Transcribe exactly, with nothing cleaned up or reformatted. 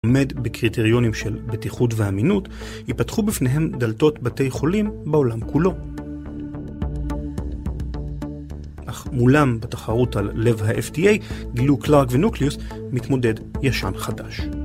עומד בקריטריונים של בטיחות ואמינות, ייפתחו בפניהם דלתות בתי חולים בעולם כולו. אך מולם בתחרות על לב ה-אף די איי גילו קלארק ונוקליוס מתמודד ישן חדש.